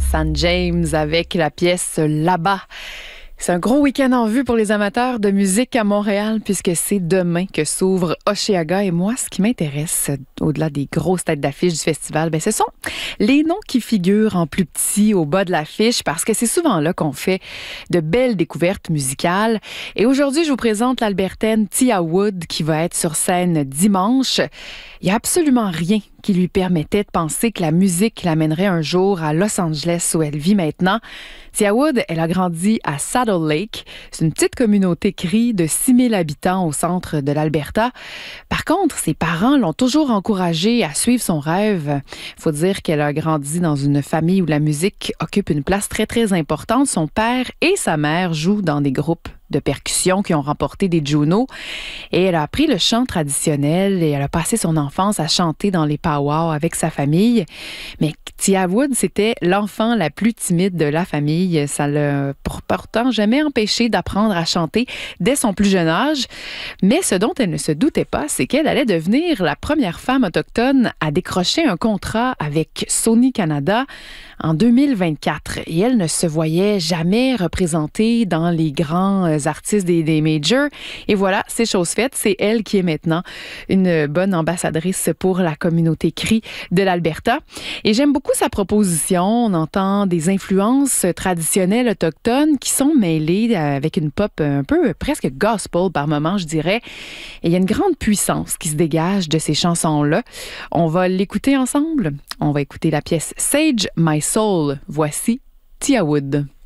San James avec la pièce Là-bas. C'est un gros week-end en vue pour les amateurs de musique à Montréal puisque c'est demain que s'ouvre Osheaga. Et moi, ce qui m'intéresse, au-delà des grosses têtes d'affiche du festival, ce sont les noms qui figurent en plus petit au bas de l'affiche parce que c'est souvent là qu'on fait de belles découvertes musicales. Et aujourd'hui, je vous présente l'Albertaine Tia Wood qui va être sur scène dimanche. Il n'y a absolument rien qui lui permettait de penser que la musique l'amènerait un jour à Los Angeles où elle vit maintenant. Tia Wood, elle a grandi à Saddle Lake. C'est une petite communauté crie de 6000 habitants au centre de l'Alberta. Par contre, ses parents l'ont toujours encouragée à suivre son rêve. Il faut dire qu'elle a grandi dans une famille où la musique occupe une place très, très importante. Son père et sa mère jouent dans des groupes de percussion qui ont remporté des Juno. Et elle a appris le chant traditionnel et elle a passé son enfance à chanter dans les powwows avec sa famille. Mais Tia Wood, c'était l'enfant la plus timide de la famille. Ça l'a pourtant jamais empêché d'apprendre à chanter dès son plus jeune âge. Mais ce dont elle ne se doutait pas, c'est qu'elle allait devenir la première femme autochtone à décrocher un contrat avec Sony Canada en 2024. Et elle ne se voyait jamais représentée dans les grands artistes des majors. Et voilà, c'est chose faite. C'est elle qui est maintenant une bonne ambassadrice pour la communauté cri de l'Alberta. Et j'aime beaucoup sa proposition. On entend des influences traditionnelles autochtones qui sont mêlées avec une pop un peu presque gospel par moment, je dirais. Et il y a une grande puissance qui se dégage de ces chansons-là. On va l'écouter ensemble. On va écouter la pièce Sage My Soul. Voici Tia Wood.